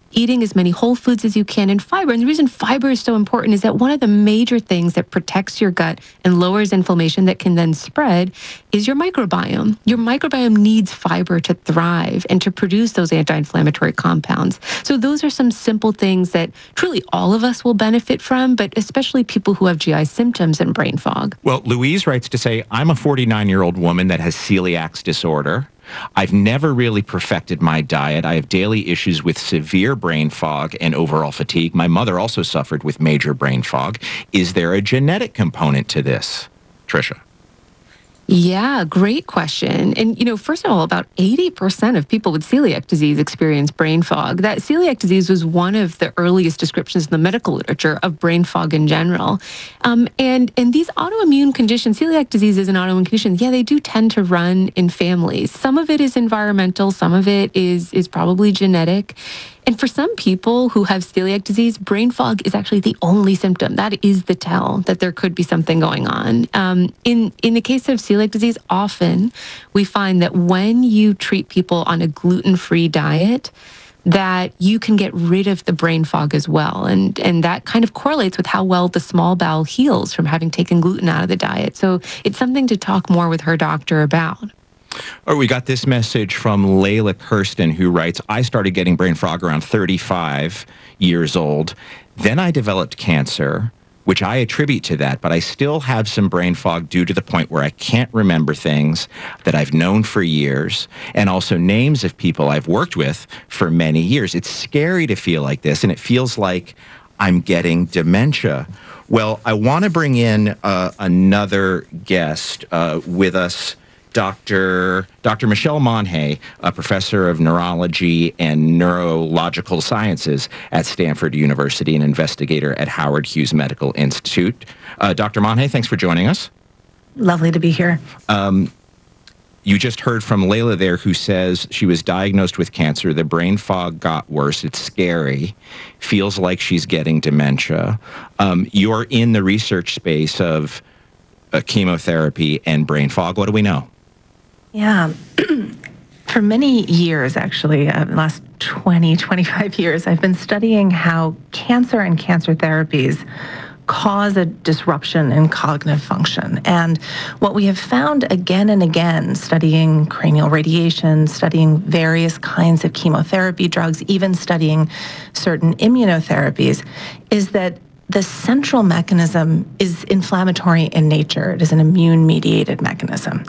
eating as many whole foods as you can, and fiber. And the reason fiber is so important is that one of the major things that protects your gut and lowers inflammation that can then spread is your microbiome. Your microbiome needs fiber to thrive and to produce those anti-inflammatory compounds. So those are some simple things that truly all of us will benefit from, but especially people who have G I symptoms and brain fog. Well, Louise writes to say, I'm a forty-nine-year-old woman that has celiac disorder. I've never really perfected my diet. I have daily issues with severe brain fog and overall fatigue. My mother also suffered with major brain fog. Is there a genetic component to this? Tricia. Yeah, great question. And, you know, first of all, about eighty percent of people with celiac disease experience brain fog. That celiac disease was one of the earliest descriptions in the medical literature of brain fog in general. Um, and, and these autoimmune conditions, celiac disease is an autoimmune condition, yeah, they do tend to run in families. Some of it is environmental, some of it is, is probably genetic. And for some people who have celiac disease, brain fog is actually the only symptom. That is the tell that there could be something going on. Um, in, in the case of celiac disease, often we find that when you treat people on a gluten-free diet, that you can get rid of the brain fog as well. And, and that kind of correlates with how well the small bowel heals from having taken gluten out of the diet. So it's something to talk more with her doctor about. Oh, we got this message from Layla Kirsten, who writes, I started getting brain fog around thirty-five years old. Then I developed cancer, which I attribute to that, but I still have some brain fog due to the point where I can't remember things that I've known for years, and also names of people I've worked with for many years. It's scary to feel like this, and it feels like I'm getting dementia. Well, I want to bring in uh, another guest uh, with us. Doctor Doctor Michelle Monaghan, a professor of neurology and neurological sciences at Stanford University, an investigator at Howard Hughes Medical Institute. Uh, Doctor Monaghan, thanks for joining us. Lovely to be here. Um, you just heard from Layla there, who says she was diagnosed with cancer. The brain fog got worse. It's scary. Feels like she's getting dementia. Um, you're in the research space of uh, chemotherapy and brain fog. What do we know? Yeah. For many years, actually, uh, the last twenty, twenty-five years, I've been studying how cancer and cancer therapies cause a disruption in cognitive function. And what we have found again and again, studying cranial radiation, studying various kinds of chemotherapy drugs, even studying certain immunotherapies, is that the central mechanism is inflammatory in nature. It is an immune-mediated mechanism.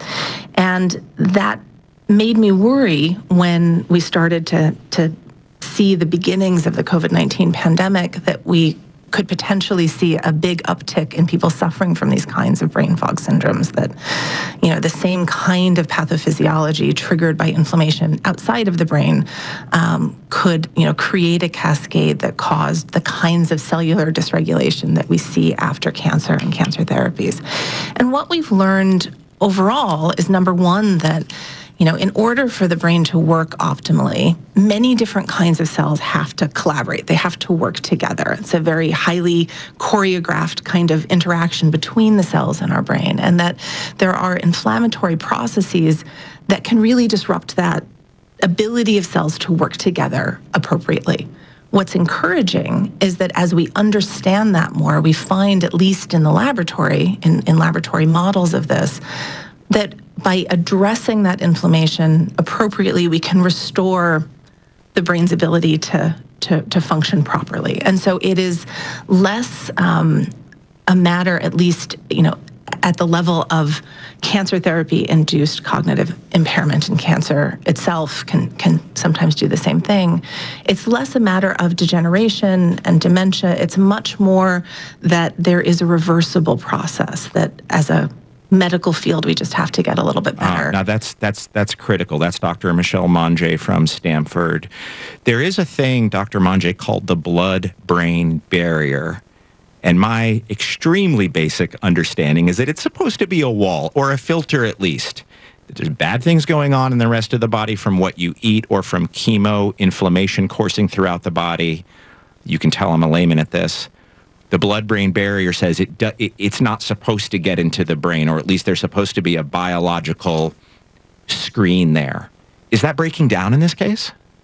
And that made me worry when we started to, to see the beginnings of the COVID nineteen pandemic, that we could potentially see a big uptick in people suffering from these kinds of brain fog syndromes, that, you know, the same kind of pathophysiology triggered by inflammation outside of the brain um, could, you know, create a cascade that caused the kinds of cellular dysregulation that we see after cancer and cancer therapies. And what we've learned overall is, number one, that, you know, in order for the brain to work optimally, many different kinds of cells have to collaborate. They have to work together. It's a very highly choreographed kind of interaction between the cells in our brain, and that there are inflammatory processes that can really disrupt that ability of cells to work together appropriately. What's encouraging is that as we understand that more, we find, at least in the laboratory, in, in laboratory models of this, that by addressing that inflammation appropriately, we can restore the brain's ability to, to, to function properly. And so it is less um, a matter, at least, you know, at the level of cancer therapy-induced cognitive impairment, and cancer itself can, can sometimes do the same thing. It's less a matter of degeneration and dementia. It's much more that there is a reversible process that, as a medical field, we just have to get a little bit better. Uh, now that's that's that's critical. That's Doctor Michelle Monaghan from Stanford. There is a thing, Doctor Monaghan, called the blood-brain barrier. And my extremely basic understanding is that it's supposed to be a wall, or a filter at least. There's bad things going on in the rest of the body from what you eat, or from chemo, inflammation coursing throughout the body. You can tell I'm a layman at this. The blood-brain barrier says it, do, it it's not supposed to get into the brain, or at least there's supposed to be a biological screen there. Is that breaking down in this case?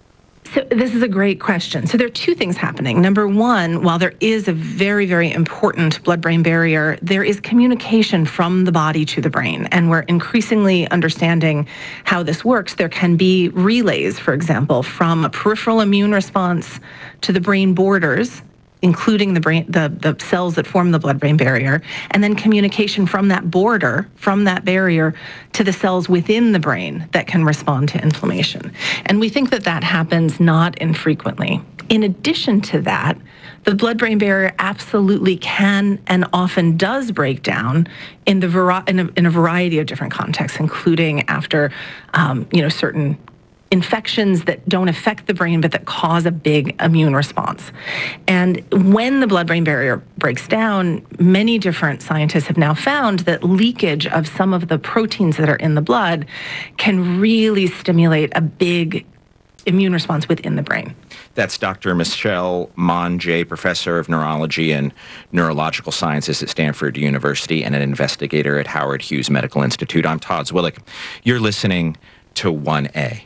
So this is a great question. So there are two things happening. Number one, while there is a very, very important blood-brain barrier, there is communication from the body to the brain. And we're increasingly understanding how this works. There can be relays, for example, from a peripheral immune response to the brain borders, including the brain, the, the cells that form the blood-brain barrier, and then communication from that border, from that barrier, to the cells within the brain that can respond to inflammation. And we think that that happens not infrequently. In addition to that, the blood-brain barrier absolutely can and often does break down in the vari- in, a, in a variety of different contexts, including after, um, you know, certain infections that don't affect the brain but that cause a big immune response. And when the blood-brain barrier breaks down, many different scientists have now found that leakage of some of the proteins that are in the blood can really stimulate a big immune response within the brain. That's Doctor Michelle Monge, professor of neurology and neurological sciences at Stanford University and an investigator at Howard Hughes Medical Institute. I'm Todd Zwillich. You're listening to one A.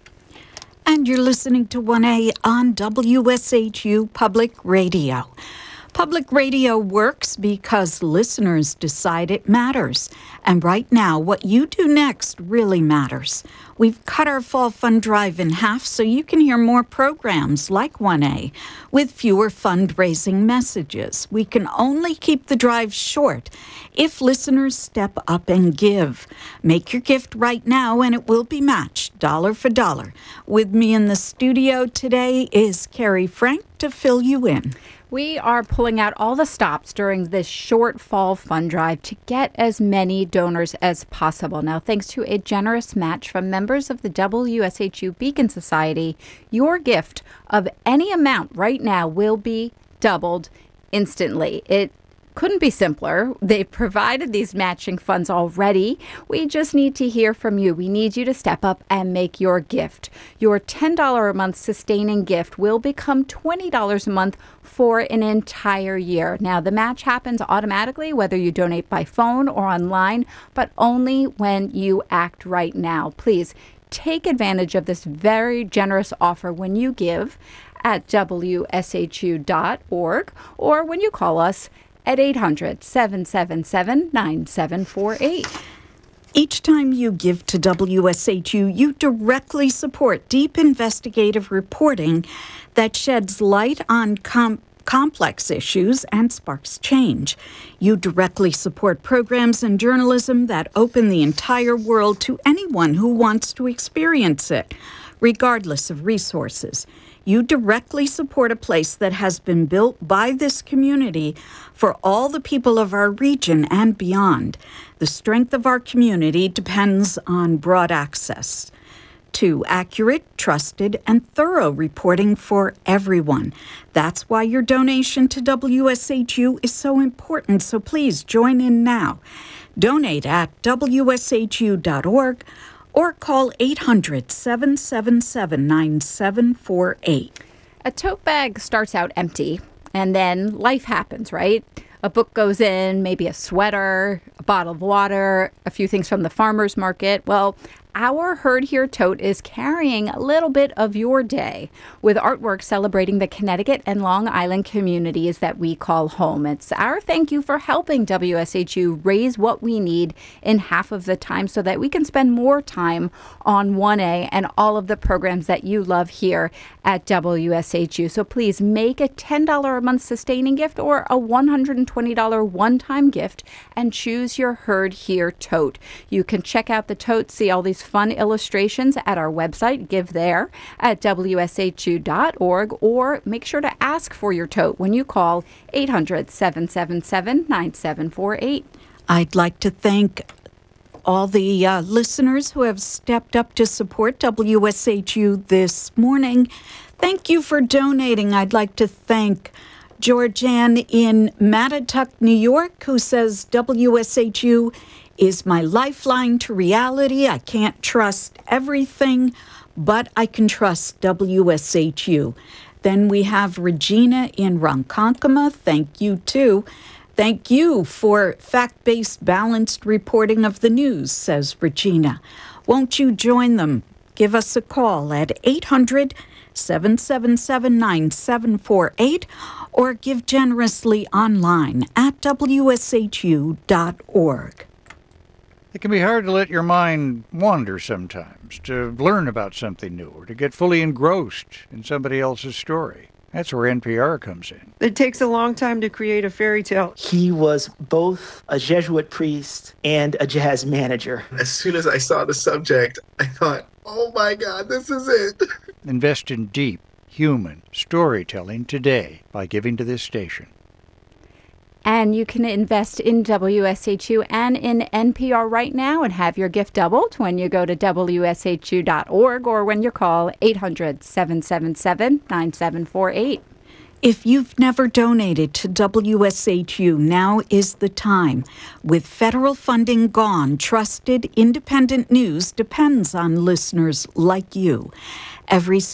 And you're listening to one A on W S H U Public Radio. Public radio works because listeners decide it matters. And right now, what you do next really matters. We've cut our fall fund drive in half so you can hear more programs like one A with fewer fundraising messages. We can only keep the drive short if listeners step up and give. Make your gift right now and it will be matched dollar for dollar. With me in the studio today is Carrie Frank to fill you in. We are pulling out all the stops during this short fall fund drive to get as many donors as possible. Now, thanks to a generous match from members of the W S H U Beacon Society, your gift of any amount right now will be doubled instantly. It couldn't be simpler. They've provided these matching funds already. We just need to hear from you. We need you to step up and make your gift. Your ten dollars a month sustaining gift will become twenty dollars a month for an entire year. Now, the match happens automatically whether you donate by phone or online, but only when you act right now. Please take advantage of this very generous offer when you give at W S H U dot org or when you call us at eight hundred, seven seven seven, nine seven four eight. Each time you give to W S H U, you directly support deep investigative reporting that sheds light on com- complex issues and sparks change. You directly support programs and journalism that open the entire world to anyone who wants to experience it, regardless of resources. You directly support a place that has been built by this community for all the people of our region and beyond. The strength of our community depends on broad access to accurate, trusted, and thorough reporting for everyone. That's why your donation to W S H U is so important, so please join in now. Donate at W S H U dot org or call eight hundred, seven seven seven, nine seven four eight. A tote bag starts out empty, and then life happens, right? A book goes in, maybe a sweater, a bottle of water, a few things from the farmer's market. Well, our Heard Here tote is carrying a little bit of your day with artwork celebrating the Connecticut and Long Island communities that we call home. It's our thank you for helping W S H U raise what we need in half of the time so that we can spend more time on one A and all of the programs that you love here at W S H U. So please make a ten dollars a month sustaining gift or a one hundred twenty dollars one-time gift and choose your Heard Here tote. You can check out the tote, see all these fun illustrations at our website, give there at W S H U dot org, or make sure to ask for your tote when you call eight hundred, seven seven seven, nine seven four eight. I'd like to thank all the uh, listeners who have stepped up to support W S H U this morning. Thank you for donating. I'd like to thank Georgianne in Mattituck, New York, who says W S H U is my lifeline to reality. I can't trust everything, but I can trust W S H U. Then we have Regina in Ronkonkoma. Thank you, too. Thank you for fact-based, balanced reporting of the news, says Regina. Won't you join them give us a call at eight hundred, seven seven seven, nine seven four eight or give generously online at W S H U dot org. It can be hard to let your mind wander sometimes, to learn about something new, or to get fully engrossed in somebody else's story. That's where N P R comes in. It takes a long time to create a fairy tale. He was both a Jesuit priest and a jazz manager. As soon as I saw the subject, I thought, oh my God, this is it. Invest in deep, human storytelling today by giving to this station. And you can invest in W S H U and in N P R right now and have your gift doubled when you go to W S H U dot org or when you call eight hundred, seven seven seven, nine seven four eight. If you've never donated to W S H U, now is the time. With federal funding gone, trusted independent news depends on listeners like you. Every